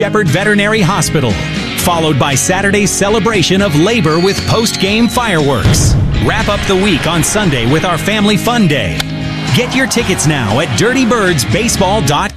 Shepherd Veterinary Hospital, followed by Saturday's celebration of labor with post-game fireworks. Wrap up the week on Sunday with our Family Fun Day. Get your tickets now at dirtybirdsbaseball.com.